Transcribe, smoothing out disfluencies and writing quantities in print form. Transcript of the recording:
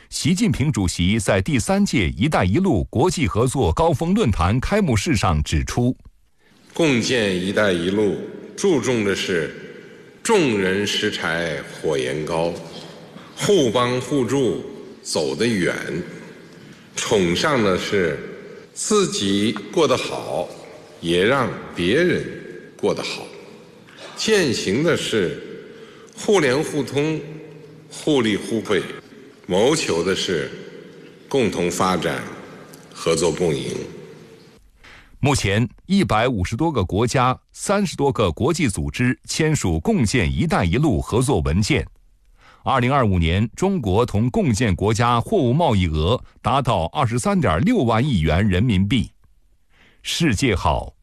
习近平主席在第3届“一带一路”国际合作高峰论坛开幕式上指出， 共建“一带一路”注重的是众人拾柴火焰高，互帮互助走得远，崇尚的是自己过得好，也让别人过得好，践行的是互联互通、互利互惠，谋求的是共同发展、合作共赢。 目前150多个国家、30多个国际组织签署共建“一带一路”合作文件。2025年，中国同共建国家货物贸易额达到23.6万亿元人民币。世界好，